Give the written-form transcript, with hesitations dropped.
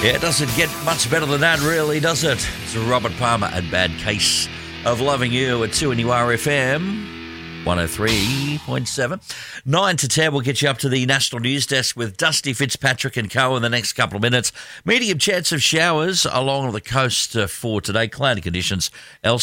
Yeah, it doesn't get much better than that, really, does it? It's Robert Palmer and Bad Case of Loving You at 2NURFM 103.7. 9 to 10 will get you up to the National News Desk with Dusty Fitzpatrick and co in the next couple of minutes. Medium chance of showers along the coast for today. Cloudy conditions elsewhere.